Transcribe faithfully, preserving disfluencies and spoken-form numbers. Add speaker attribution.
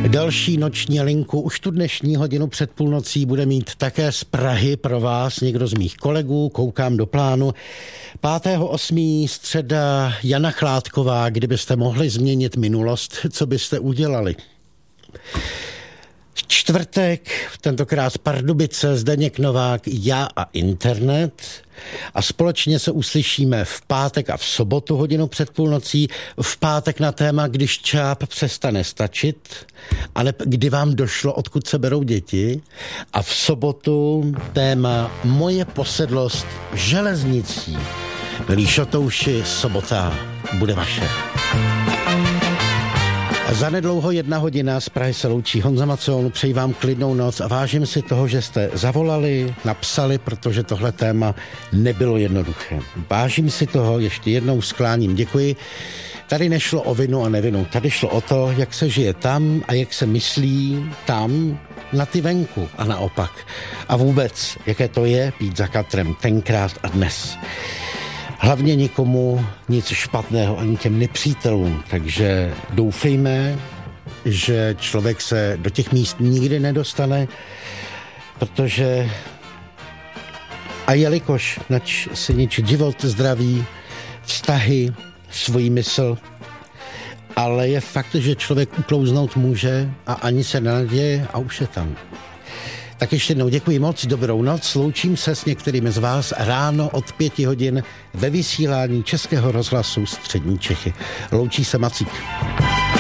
Speaker 1: Další noční linku už tu dnešní hodinu před půlnocí bude mít také z Prahy pro vás někdo z mých kolegů, koukám do plánu. pátého osmého středa Jana Chládková, kdybyste mohli změnit minulost, co byste udělali? Čtvrtek, tentokrát Pardubice, Zdeněk Novák, já a internet. A společně se uslyšíme v pátek a v sobotu hodinu před půlnocí. V pátek na téma, když čáp přestane stačit, ale kdy vám došlo, odkud se berou děti. A v sobotu téma moje posedlost železnicí. Milí šotouši, sobota bude vaše. Zanedlouho jedna hodina, z Prahy se loučí Honza Macon, přeji vám klidnou noc a vážím si toho, že jste zavolali, napsali, protože tohle téma nebylo jednoduché. Vážím si toho, ještě jednou skláním děkuji. Tady nešlo o vinu a nevinu, tady šlo o to, jak se žije tam a jak se myslí tam na ty venku a naopak. A vůbec, jaké to je být za katrem tenkrát a dnes. Hlavně nikomu nic špatného, ani těm nepřítelům, takže doufejme, že člověk se do těch míst nikdy nedostane, protože a jelikož nač se ničit život, zdraví, vztahy, svůj mysl, ale je fakt, že člověk uklouznout může a ani se nenaděje a už je tam. Tak ještě jednou děkuji moc, dobrou noc, loučím se s některými z vás ráno od pěti hodin ve vysílání Českého rozhlasu Střední Čechy. Loučí se Macík.